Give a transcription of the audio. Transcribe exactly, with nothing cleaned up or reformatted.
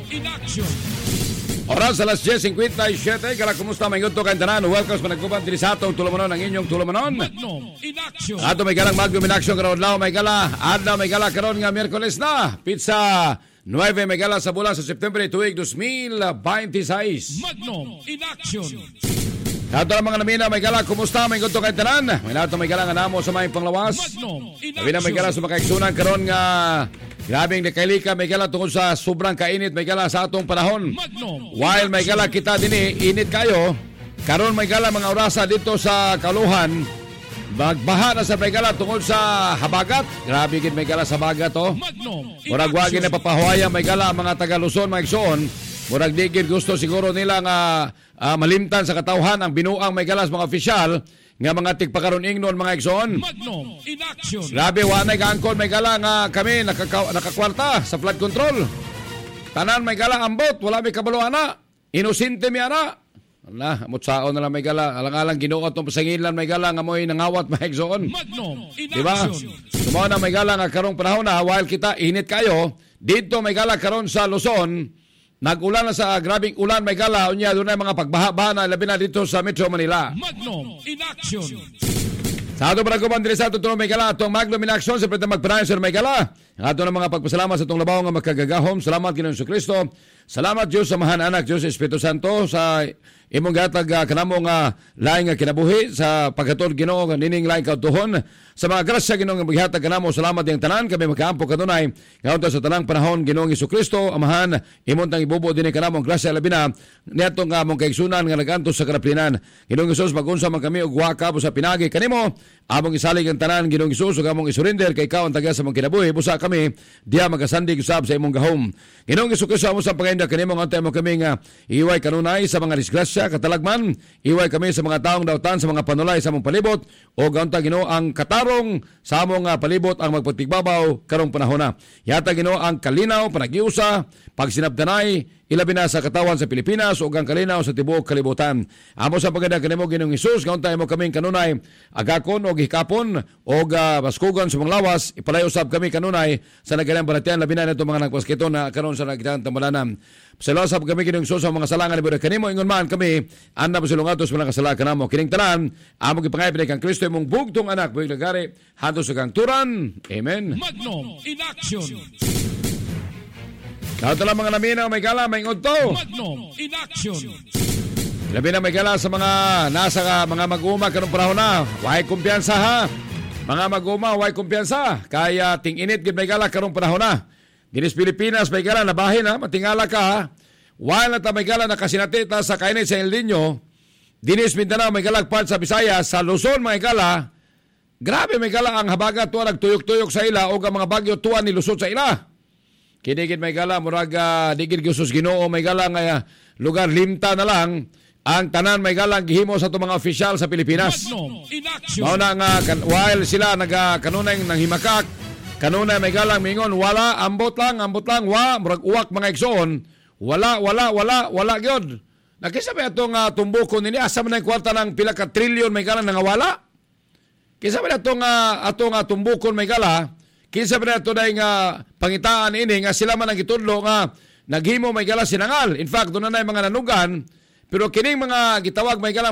in action. Oras alas diyes fifty-seven. Kala kumusta may gusto kayong tanan. Welcome sa panagkuban diri sa atong tulumanon ang inyong tulumanon. Magnum in action. Ato may galang Magnum in action karon law may gala. Adlaw may gala karon nga Miyerkules na. Pizza nine may gala sa bulan sa September tuig twenty twenty-six. Magnum in action. Ato ang mga namina may gala kumusta may gusto kayong tanan. May nato may gala nga namo sa may panglawas. Magnum in Sabi na may gala action. sa makaigsunan karon nga grabing nakailika may gala tungkol sa sobrang kainit may gala sa atong panahon. Magnum. While may gala kita dinhi init kayo, karon may gala mga orasa dito sa Kaluhan. Magbaha na sa may gala tungkol sa habagat. Grabe gid may gala sa habagat oh. Magnum in Murag wagi na action. papahuaya may gala ang mga taga Luzon mga igsoon. Murag di gid gusto siguro nila nga ah, malimtan sa katawhan ang binuang may gala sa mga opisyal nga mga tigpakaron ingnon mga igsoon. Magnum in action. Grabe, wanay gaangkon may gala nga kami nakaka- nakakwarta sa flood control. Tanan may gala ambot, wala may kabalo ana. Inosente mi ana. Ala, mutsaon na lang may gala. Alang-alang ginuot ng pasangilan may gala nga mo'y nangawat maigsoon. Magnum in Diba? action. Sumaw na may gala nga karong panahon na while kita init kayo, dito may gala karon sa Luzon, nag-ulan na sa grabing ulan may gala, unya doon na mga pagbaha-baha na labi na dito sa Metro Manila. Magnum in action. Sa ato para kuman diri sa ato tulong may gala atong Magnum in action sa pwede magpanayon sa may gala. Ang ato ng mga pagpasalamat sa itong labaw nga magkagagahom. Salamat Ginoong Jesucristo. Salamat Diyos sa Mahan Anak Diyos Espiritu Santo sa imong gatag uh, kanamo nga laing nga kinabuhi sa pagkatod Ginoo nga nining laing kautuhon sa mga grasya Ginoo nga maghatag kanamo. Salamat diyang tanan kami magkaampo kanunay ngayon sa tanang panahon Ginoong Jesucristo amahan imong tang ibubo dinhi kanamo ang grasya labi na niadto nga among kaigsunan nga nagantos sa karaplinan. Ginoong Hesus magunsa man kami og waka sa pinagi kanimo among isalig ang tanan Ginoong Hesus ug among isurrender kay ikaw ang taga sa mga kinabuhi busa kami diha magasandig usab sa imong gahom. Ginoong Jesucristo amo sa pagainda kanimo nga antay mo kami nga iway kanunay sa mga disgrasya katalagman, iway kami sa mga taong dautan sa mga panulay sa among palibot o gaunta Ginoo ang katarong sa among uh, palibot ang magpatigbabaw karong panahon na. Yata Ginoo ang kalinaw, panagiusa, pagsinabdanay, ilabi na sa katawan sa Pilipinas o ang kalinaw sa tibuok kalibutan. Amo sa paganda kanimo Ginoong Hesus, gaunta mo kaming kanunay agakon o gihikapon o uh, baskugon sa mga lawas, ipalay-usab kami kanunay sa nagalang balatian labi na nito mga nagpaskito na karon sa nagitang tambalanan. Pasalasab kami Ginoong Hesus sa mga salangan ni kanimo ingon man kami anda pasulungatos mga kasala kanamo kining tanan amo gipangay pinay kang Kristo imong bugtong anak buig lagari hanto sa kang turan. Amen. Magnum in action. Kauto lang mga naminaw may gala may ngudto. Magnum in action. Labi na may gala sa mga nasa ka, mga mag-uma kanong panahon na. Way kumpiyansa ha. Mga mag-uma way kumpiyansa. Kaya ting-init gid may gala karong panahon na. Dinis Pilipinas may gala nabahin ha. Matingala ka ha. While na ta may gala nakasinatita sa kainit sa El Nino. Dinis Mindanao may galag part sa Visayas. Sa Luzon may gala. Grabe may gala ang habagat tuwa nagtuyok-tuyok sa ila o ang mga bagyo tuwa ni Luzon sa ila. Kinigid may gala, murag uh, digid Gisus Ginoo may gala nga uh, lugar limta na lang ang tanan may gala gihimo sa itong mga opisyal sa Pilipinas. Magnum in action. Mao na nga kan, while sila naga kanunay nang himakak, kanunay may galang mingon wala ambot lang, ambot lang wa murag uwak mga igsoon, wala wala wala wala gyud. Nakisa ba itong uh, tumbukon nini asa man ang kwarta ng pila ka trilyon may galang nangawala? Kisa ba itong uh, atong uh, tumbukon may gala? Kinsa ba nato na nga pangitaan ini nga sila man ang gitudlo nga naghimo may gala sinangal. In fact, doon na na mga nanugan, pero kining mga gitawag may gala